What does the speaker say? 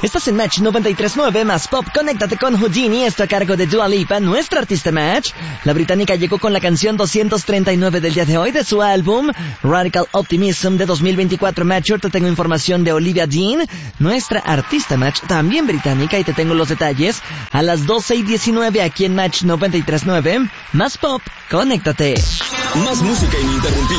Estás en Match 93.9 más Pop. Conéctate con Houdini, esto a cargo de Dua Lipa, nuestra artista Match. La británica llegó con la canción 239 del día de hoy de su álbum Radical Optimism de 2024. Match, te tengo información de Olivia Dean, nuestra artista Match, también británica, y te tengo los detalles a las 12:19 aquí en Match 93.9 más Pop. Conéctate. Más música ininterrumpida.